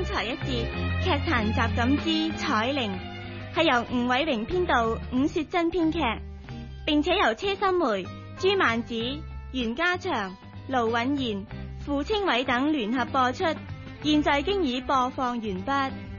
風采一節劇壇集錦之彩鈴，係由吳偉榮編導，伍雪珍編劇，並且由車心梅、朱曼子、袁家祥、盧允賢、傅清偉等聯合播出，現在經已播放完畢。